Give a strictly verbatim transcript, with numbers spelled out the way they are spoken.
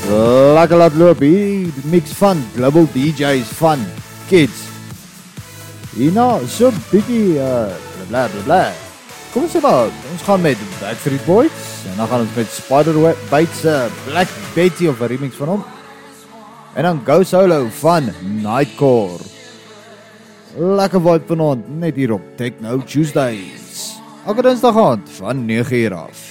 Lekker laat loop hier, mix van Global D J's van Kids. Hierna so bietjie uh, bla bla bla. Kom ons sê maar, ons gaan met Backstreet Boys en dan gaan ons met Spiderbites uh, Black Betty of 'n remix van hom. En dan Go Solo van Nightcore. Lekker vibe vanaand, net hier op Techno Tuesdays. Elke dinsdag aand van nege uur af.